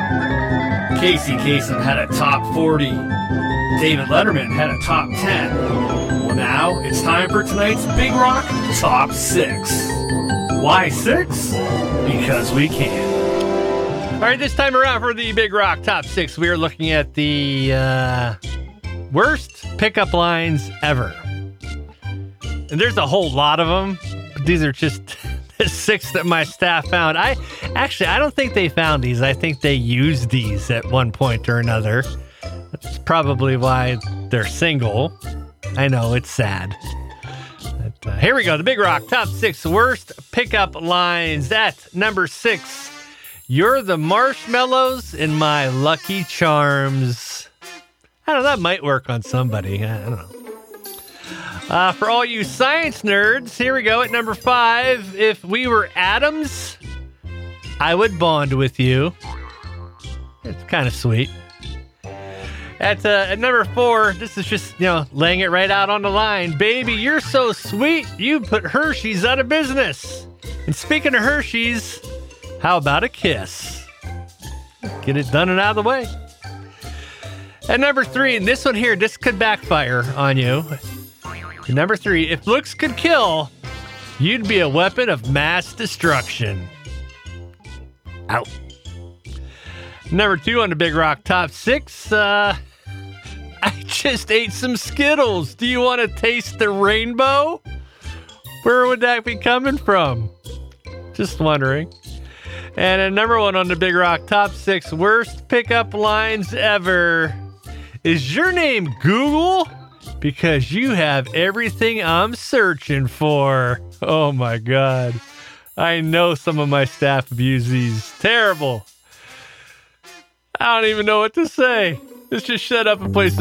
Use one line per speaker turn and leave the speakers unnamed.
Casey Kasem had a top 40. David Letterman had a top 10. Well, now it's time for tonight's Big Rock Top 6. Why 6? Because we can.
All right, this time around for the Big Rock Top 6, we are looking at the worst pickup lines ever. And there's a whole lot of them, but these are just the 6 that my staff found. I don't think they found these. I think they used these at one point or another. That's probably why they're single. I know, it's sad. But, here we go. The Big Rock Top 6 Worst Pickup Lines. At number 6, you're the marshmallows in my Lucky Charms. I don't know, that might work on somebody. I don't know. For all you science nerds, here we go at number 5. If we were atoms, I would bond with you. It's kind of sweet. At number 4, this is just, laying it right out on the line. Baby, you're so sweet, you put Hershey's out of business. And speaking of Hershey's, how about a kiss? Get it done and out of the way. At number 3, and this one here, this could backfire on you. At number 3, if looks could kill, you'd be a weapon of mass destruction. Out. Number 2 on the Big Rock Top 6, I just ate some Skittles. Do you want to taste the rainbow? Where would that be coming from? Just wondering. And at number 1 on the Big Rock Top 6 Worst Pickup Lines Ever. Is your name Google? Because you have everything I'm searching for. Oh my God. I know some of my staff have used these. Terrible. I don't even know what to say. Let's just shut up and play some